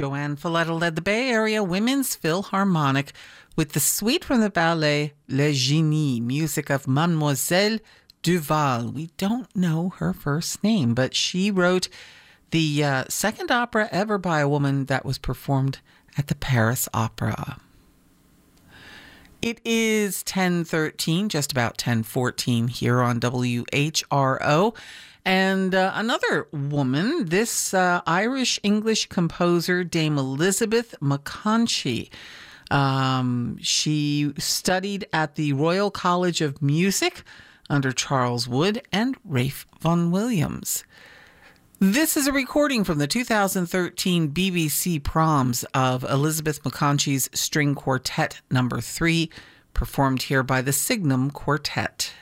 Joanne Folletta led the Bay Area Women's Philharmonic with the suite from the ballet Le Génie, music of Mademoiselle Duval. We don't know her first name, but she wrote the second opera ever by a woman that was performed at the Paris Opera. It is 10:13, just about 10:14 here on WHRO. And another woman, this Irish-English composer, Dame Elizabeth McConchie. She studied at the Royal College of Music under Charles Wood and Ralph Vaughan Williams. This is a recording from the 2013 BBC Proms of Elizabeth McConchie's String Quartet No. 3, performed here by the Signum Quartet.